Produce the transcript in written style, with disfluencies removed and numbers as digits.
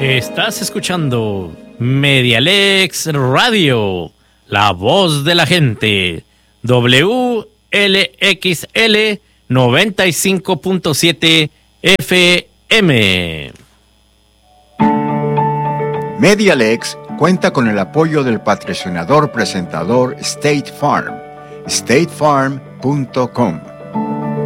Estás escuchando Medialex Radio, la voz de la gente. WLXL 95.7 FM. Medialex cuenta con el apoyo del patrocinador presentador State Farm. StateFarm.com.